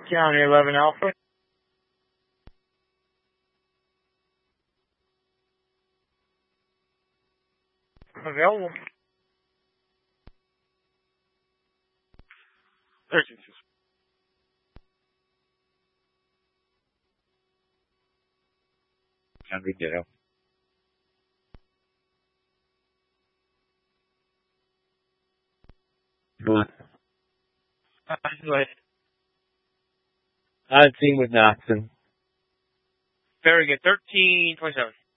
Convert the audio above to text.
County 11 Alpha. Available. 13. Henry Ditto. Go ahead. On scene with Noxon. Very good. 1327.